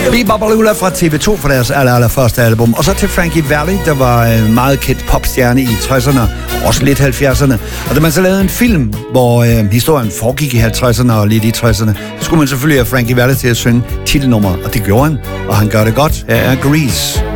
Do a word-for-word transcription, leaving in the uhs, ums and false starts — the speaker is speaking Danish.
Be-Bop-A-Lula fra T V to for deres aller, aller første album. Og så til Frankie Valli, der var en meget kendt popstjerne i tresserne, også lidt halvfjerdserne. Og da man så lavede en film, hvor øh, historien foregik i halvtredserne og lidt i tresserne, så skulle man selvfølgelig have Frankie Valli til at synge titelnummer, og det gjorde han. Og han gør det godt. Her er Grease.